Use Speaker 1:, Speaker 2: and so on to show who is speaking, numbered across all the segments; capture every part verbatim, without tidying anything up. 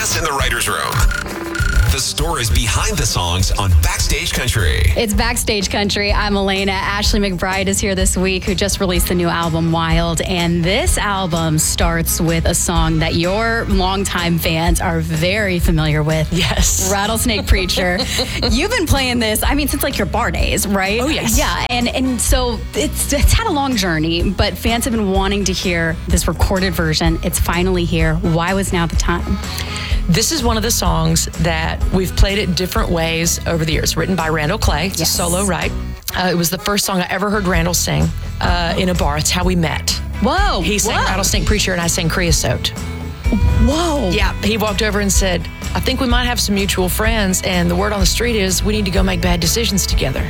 Speaker 1: us in the writer's room. The stories behind the songs on Backstage Country.
Speaker 2: It's Backstage Country. I'm Elena. Ashley McBryde is here this week, who just released the new album, Wild. And this album starts with a song that your longtime fans are very familiar with.
Speaker 3: Yes.
Speaker 2: Rattlesnake Preacher. You've been playing this, I mean, since like your bar days, right?
Speaker 3: Oh, yes.
Speaker 2: Yeah. And, and so it's, it's had a long journey, but fans have been wanting to hear this recorded version. It's finally here. Why was now the time?
Speaker 3: This is one of the songs that we've played it different ways over the years. Written by Randall Clay. It's
Speaker 2: Yes.
Speaker 3: a solo write. Uh, it was the first song I ever heard Randall sing uh, in a bar. It's how we met.
Speaker 2: Whoa.
Speaker 3: He sang
Speaker 2: whoa.
Speaker 3: Rattlesnake Preacher and I sang Creosote.
Speaker 2: Whoa.
Speaker 3: Yeah, he walked over and said, I think we might have some mutual friends, and the word on the street is we need to go make bad decisions together.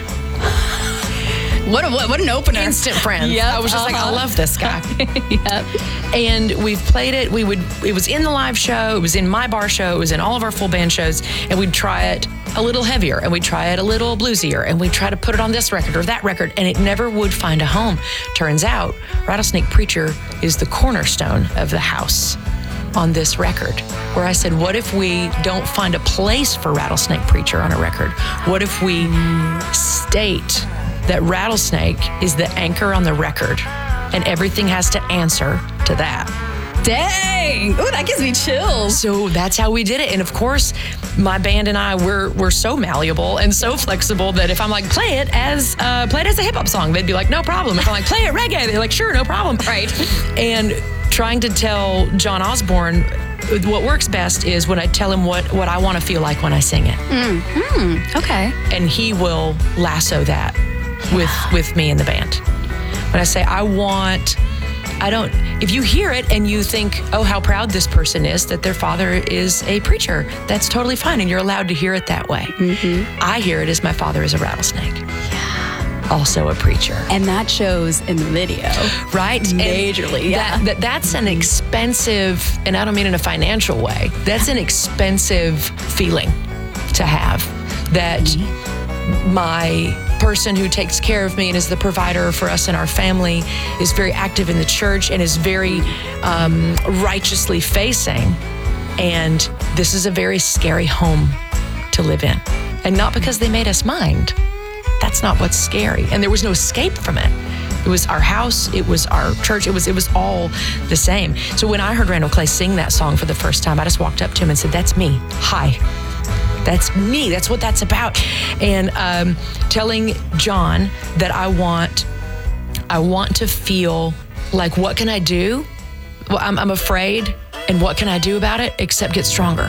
Speaker 2: What, a, what, what an opener.
Speaker 3: Instant friends.
Speaker 2: Yep,
Speaker 3: I was just like, I
Speaker 2: uh-huh.
Speaker 3: love this guy.
Speaker 2: Yep.
Speaker 3: And we've played it. We would. It was in the live show. It was in my bar show. It was in all of our full band shows. And we'd try it a little heavier, and we'd try it a little bluesier, and we'd try to put it on this record or that record, and it never would find a home. Turns out, Rattlesnake Preacher is the cornerstone of the house on this record, where I said, what if we don't find a place for Rattlesnake Preacher on a record? What if we state that Rattlesnake is the anchor on the record, and everything has to answer to that?
Speaker 2: Dang. Ooh, that gives me chills.
Speaker 3: So that's how we did it. And of course, my band and I, we're, we're so malleable and so flexible that if I'm like, play it as uh, play it as a hip hop song, they'd be like, no problem. If I'm like, play it reggae, they're like, sure, no problem.
Speaker 2: Right.
Speaker 3: And trying to tell John Osborne what works best is when I tell him what, what I want to feel like when I sing it.
Speaker 2: Mm-hmm. Okay.
Speaker 3: And he will lasso that with, with me and the band. When I say, I want... I don't, if you hear it and you think, oh, how proud this person is that their father is a preacher, that's totally fine. And you're allowed to hear it that way.
Speaker 2: Mm-hmm.
Speaker 3: I hear it as my father is a rattlesnake. Yeah. Also a preacher.
Speaker 2: And that shows in the video.
Speaker 3: Right?
Speaker 2: Majorly,
Speaker 3: And
Speaker 2: yeah.
Speaker 3: That, that, that's an expensive, and I don't mean in a financial way, that's an expensive feeling to have. That mm-hmm. my person who takes care of me and is the provider for us and our family is very active in the church and is very um, righteously facing. And this is a very scary home to live in. And not because they made us mind. That's not what's scary. And there was no escape from it. It was our house, it was our church, it was it was all the same. So when I heard Randall Clay sing that song for the first time, I just walked up to him and said, that's me. Hi. That's me. That's what that's about. And um, telling John that I want, I want to feel like, what can I do? Well, I'm, I'm afraid, and what can I do about it except get stronger?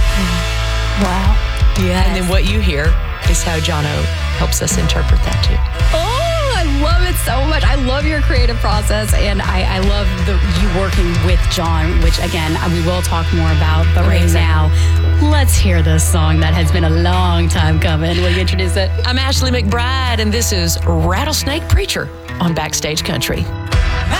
Speaker 2: Wow. Yeah.
Speaker 3: And then what you hear is how Jono helps us interpret that too.
Speaker 2: Oh, I love it so much. I love your creative process, and I, I love the, you working with John, which again, we will talk more about. But
Speaker 3: Amazing.
Speaker 2: right now, let's hear this song that has been a long time coming. Will you introduce it?
Speaker 3: I'm Ashley McBryde, and this is Rattlesnake Preacher on Backstage Country.